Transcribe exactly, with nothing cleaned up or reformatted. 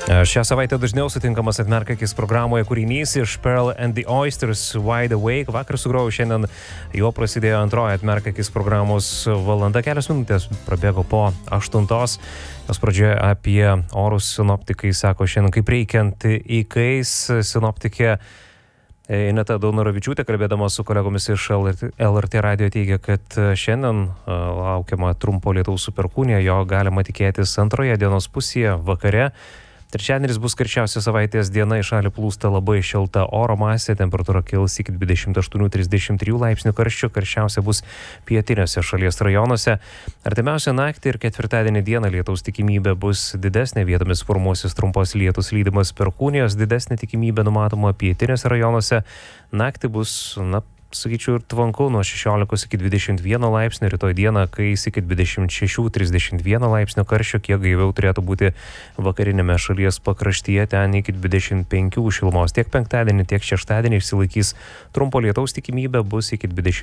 Šią savaitę dažniau sutinkamas Atmerkakis programoje kūrinys iš Pearl and the Oysters Wide Awake. Vakar sugrojau, šiandien jau prasidėjo antroji Atmerkakis programos valanda. Kelios minutės prabėgo po aštuntos. Jos pradžioje apie orus sinoptikai sako šiandien kaip reikiant įkais. Sinoptikė Ineta Daunoravičiūtė, kalbėdama su kolegomis iš L R T radijo, teigia, kad šiandien laukiama trumpo lietaus su perkūnija, jo galima tikėtis antroje dienos pusėje vakare. Trečiadienis bus karščiausia savaitės diena, į šalį plūsta labai šilta oro masė, temperatūra kils iki dvidešimt aštuonių trisdešimt trijų laipsnių karščio, karščiausia bus pietiniuose šalies rajonuose. Artimiausią naktį ir ketvirtadienį dieną lietaus tikimybė bus didesnė, vietomis formuosis trumpos lietus lydimas perkūnijos, didesnė tikimybė numatoma pietiniuose rajonuose. Naktį bus, na, sakyčiau, ir tvanku nuo šešiolikos iki dvidešimt vieno laipsnio, rytoj dieną kais iki dvidešimt šešių trisdešimt vieno laipsnio karščio, kiek gaiviau turėtų būti vakarinėme šalies pakraštyje, ten iki dvidešimt penkių šilumos. Tiek penktadienį, tiek šeštadienį išsilaikys trumpo lietaus tikimybė, bus iki dvidešimt